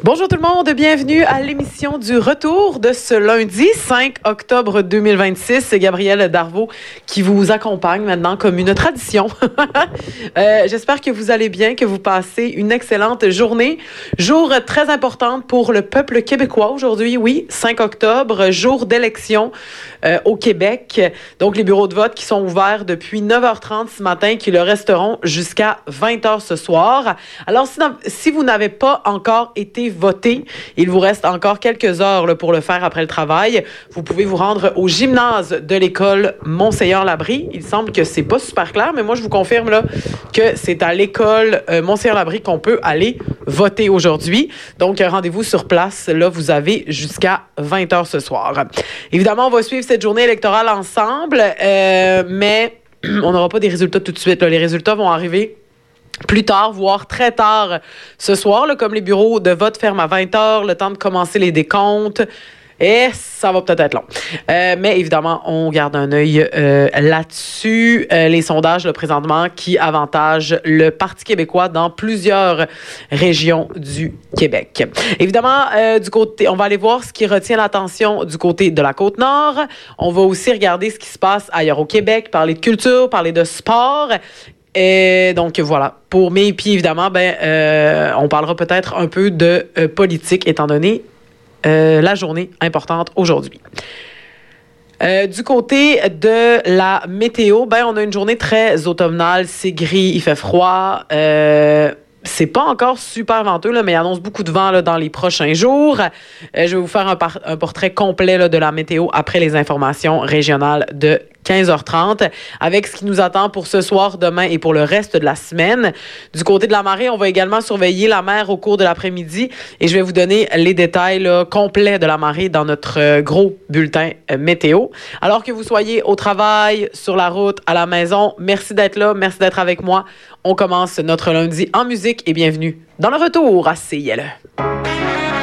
Bonjour tout le monde, bienvenue à l'émission du retour de ce lundi 5 octobre 2026. C'est Gabrielle Darvaux qui vous accompagne maintenant comme une tradition. J'espère que vous allez bien, que vous passez une excellente journée. Jour très important pour le peuple québécois aujourd'hui, oui, 5 octobre, jour d'élection au Québec. Donc les bureaux de vote qui sont ouverts depuis 9h30 ce matin, qui le resteront jusqu'à 20h ce soir. Alors si vous n'avez pas encore été voté, il vous reste encore quelques heures là, pour le faire après le travail. Vous pouvez vous rendre au gymnase de l'école Monseigneur-Labrie. Il semble que c'est pas super clair, mais moi je vous confirme là que c'est à l'école Monseigneur-Labrie qu'on peut aller voter aujourd'hui. Donc rendez-vous sur place. Là, vous avez jusqu'à 20h ce soir. Évidemment, on va suivre cette journée électorale ensemble, mais on n'aura pas des résultats tout de suite. Là. Les résultats vont arriver plus tard, voire très tard ce soir, là, comme les bureaux de vote ferment à 20h, le temps de commencer les décomptes. Et ça va peut-être être long. Mais évidemment, on garde un œil là-dessus. Les sondages, là, présentement, qui avantagent le Parti québécois dans plusieurs régions du Québec. Évidemment, du côté, on va aller voir ce qui retient l'attention du côté de la Côte-Nord. On va aussi regarder ce qui se passe ailleurs au Québec, parler de culture, parler de sport. Et donc voilà, pour mes pieds, évidemment, on parlera peut-être un peu de politique, étant donné la journée importante aujourd'hui. Du côté de la météo, on a une journée très automnale, c'est gris, il fait froid. C'est pas encore super venteux, là, mais il annonce beaucoup de vent là, dans les prochains jours. Je vais vous faire un portrait complet là, de la météo après les informations régionales de 15h30, avec ce qui nous attend pour ce soir, demain et pour le reste de la semaine. Du côté de la marée, on va également surveiller la mer au cours de l'après-midi et je vais vous donner les détails là, complets de la marée dans notre gros bulletin météo. Alors que vous soyez au travail, sur la route, à la maison, merci d'être là, merci d'être avec moi. On commence notre lundi en musique et bienvenue dans le retour à CILE.